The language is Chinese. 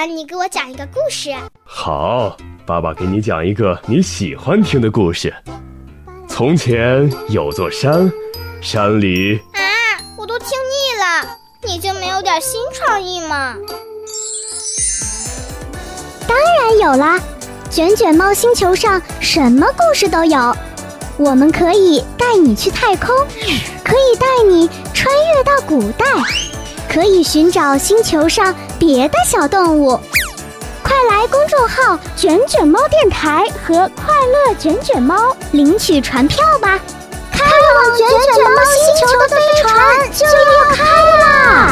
爸，你给我讲一个故事。 好，爸爸给你讲一个你喜欢听的故事。从前有座山，山里…… 我都听腻了，你就没有点新创意吗？ 当然有啦，卷卷猫星球上什么故事都有。我们可以带你去太空，可以带你穿越到古代，可以寻找星球上别的小动物。快来公众号卷卷猫电台和快乐卷卷猫领取船票吧，开往卷卷猫星球的飞船就要开啦！